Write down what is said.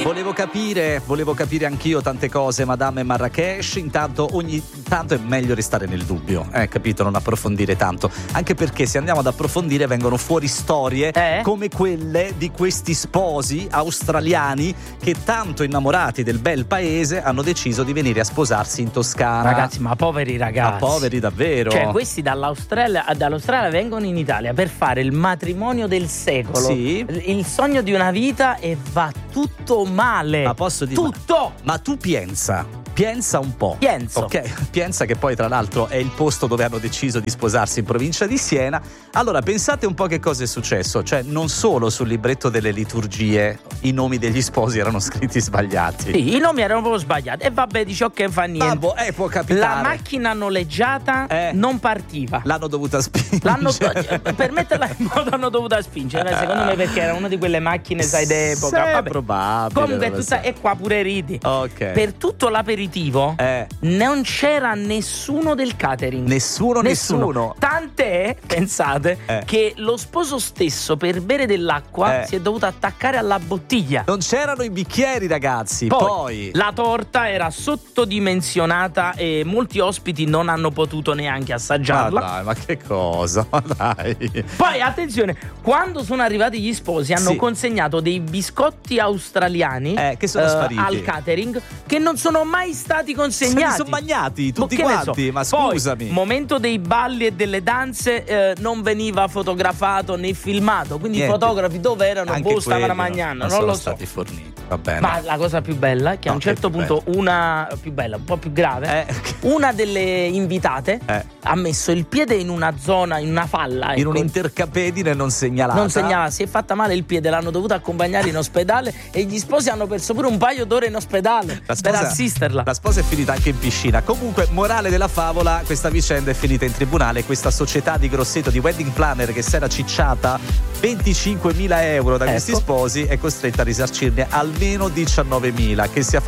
Volevo capire anch'io tante cose, Madame Marrakesh. Intanto ogni tanto è meglio restare nel dubbio, capito? Non approfondire tanto, anche perché se andiamo ad approfondire vengono fuori storie come quelle di questi sposi australiani che, tanto innamorati del bel paese, hanno deciso di venire a sposarsi in Toscana. Ragazzi, ma poveri ragazzi, ma poveri davvero. Cioè, questi dall'Australia vengono in Italia per fare il matrimonio del secolo, sì, il sogno di una vita, e va tutto male. Ma posso dire, tutto. Ma tu pensa un po'. Piensa che poi tra l'altro è il posto dove hanno deciso di sposarsi, in provincia di Siena. Allora pensate un po' che cosa è successo. Cioè, non solo sul libretto delle liturgie i nomi degli sposi erano scritti sbagliati. Sì, i nomi erano proprio sbagliati. E vabbè, dici ok, fa niente. Può capitare. La macchina noleggiata non partiva. L'hanno dovuta spingere. Per metterla in moto hanno dovuta spingere. Secondo me perché era una di quelle macchine, sai, d'epoca. È probabile. Comunque e qua pure ridi. Ok. Per tutto l'aperitivo non c'era nessuno del catering. Nessuno. Tant'è, pensate, che lo sposo stesso, per bere dell'acqua, si è dovuto attaccare alla bottiglia. Non c'erano i bicchieri, ragazzi. Poi la torta era sottodimensionata e molti ospiti non hanno potuto neanche assaggiarla. Ma dai, ma che cosa? Ma dai. Poi attenzione, quando sono arrivati gli sposi hanno consegnato dei biscotti australiani che sono spariti al catering, che non sono mai stati consegnati. Se li sono bagnati tutti quanti. Ma scusami. Poi, momento dei balli e delle danze, non veniva fotografato né filmato. Quindi i fotografi dove erano? Stavano mangiando. Non lo so. Stati forniti. Va bene. Ma la cosa più bella è che a un certo punto una più bella, un po' più grave, una delle invitate ha messo il piede in una zona, in una falla, in un'intercapedine non segnalata. Si è fatta male il piede, l'hanno dovuta accompagnare in ospedale e gli sposi hanno perso pure un paio d'ore in ospedale per assisterla. La sposa è finita anche in piscina. Comunque, morale della favola, questa vicenda è finita in tribunale. Questa società di Grosseto, di wedding planner, che si era cicciata 25.000 euro da questi sposi, è costretta a risarcirne almeno 19.000. Che sia